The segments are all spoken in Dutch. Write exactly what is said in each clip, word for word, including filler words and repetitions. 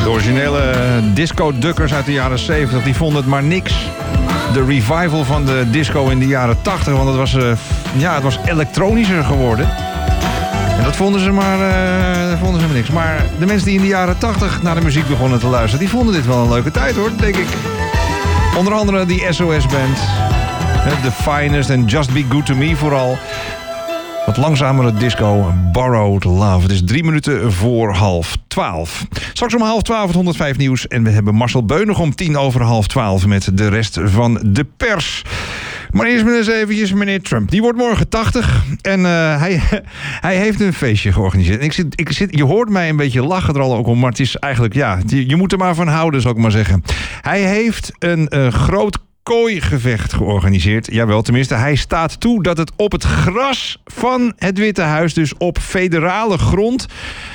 De originele disco-dukkers uit de jaren zeventig, die vonden het maar niks. De revival van de disco in de jaren tachtig, want het was, uh, ja, het was elektronischer geworden. En dat vonden ze maar, uh, dat vonden ze maar niks. Maar de mensen die in de jaren tachtig naar de muziek begonnen te luisteren, die vonden dit wel een leuke tijd hoor, denk ik. Onder andere die S O S-band, The Finest en Just Be Good To Me vooral. Wat langzamere disco, Borrowed Love. Het is drie minuten voor half twaalf. Straks om half twaalf het honderdvijf nieuws. En we hebben Marcel Beunig om tien over half twaalf met de rest van de pers. Maar eerst maar eens eventjes meneer Trump. Die wordt morgen tachtig en uh, hij, hij heeft een feestje georganiseerd. En ik zit, ik zit, je hoort mij een beetje lachen er al ook om, maar het is eigenlijk, ja, je, je moet er maar van houden, zou ik maar zeggen. Hij heeft een uh, groot kooigevecht georganiseerd. Jawel, tenminste, hij staat toe dat het op het gras van het Witte Huis, dus op federale grond,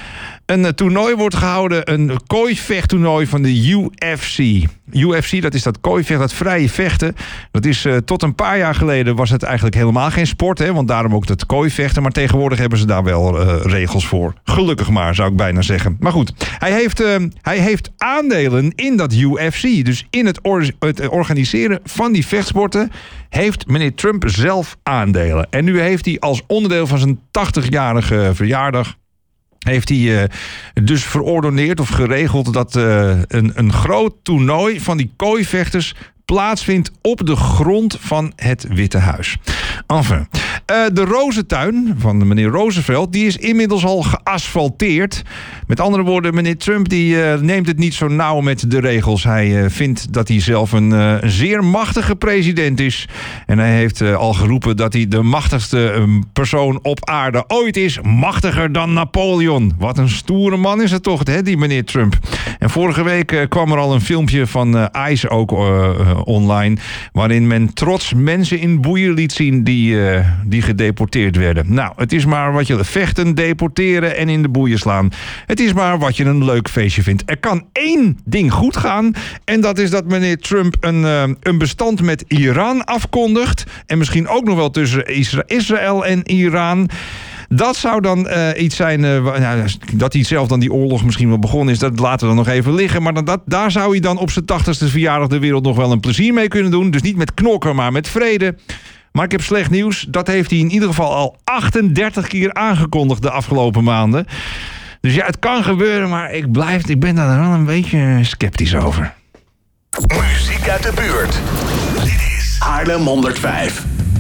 een toernooi wordt gehouden, een kooivechttoernooi van de U F C. U F C, dat is dat kooivecht, dat vrije vechten. Dat is uh, tot een paar jaar geleden was het eigenlijk helemaal geen sport, hè, want daarom ook dat kooivechten. Maar tegenwoordig hebben ze daar wel uh, regels voor. Gelukkig maar, zou ik bijna zeggen. Maar goed, hij heeft, uh, hij heeft aandelen in dat U F C. Dus in het, or- het organiseren van die vechtsporten heeft meneer Trump zelf aandelen. En nu heeft hij als onderdeel van zijn tachtigjarige verjaardag heeft hij uh, dus verordoneerd of geregeld dat uh, een, een groot toernooi van die kooivechters plaatsvindt op de grond van het Witte Huis. Enfin, uh, de Rozentuin van de meneer Roosevelt, die is inmiddels al geasfalteerd. Met andere woorden, meneer Trump die uh, neemt het niet zo nauw met de regels. Hij uh, vindt dat hij zelf een, uh, een zeer machtige president is. En hij heeft uh, al geroepen dat hij de machtigste uh, persoon op aarde ooit is. Machtiger dan Napoleon. Wat een stoere man is het toch, hè, die meneer Trump. En vorige week uh, kwam er al een filmpje van uh, ICE ook uh, online, waarin men trots mensen in boeien liet zien die, uh, die gedeporteerd werden. Nou, het is maar wat je vechten, deporteren en in de boeien slaan. Het is maar wat je een leuk feestje vindt. Er kan één ding goed gaan, en dat is dat meneer Trump een, uh, een bestand met Iran afkondigt. En misschien ook nog wel tussen Isra- Israël en Iran. Dat zou dan uh, iets zijn, uh, nou, dat hij zelf dan die oorlog misschien wel begonnen is, dat laten we dan nog even liggen. Maar dan, dat, daar zou hij dan op zijn tachtigste verjaardag de wereld nog wel een plezier mee kunnen doen. Dus niet met knokken, maar met vrede. Maar ik heb slecht nieuws. Dat heeft hij in ieder geval al achtendertig keer aangekondigd de afgelopen maanden. Dus ja, het kan gebeuren, maar ik, blijf, ik ben daar wel een beetje sceptisch over. Muziek uit de buurt. Dit is Haarlem honderdvijf.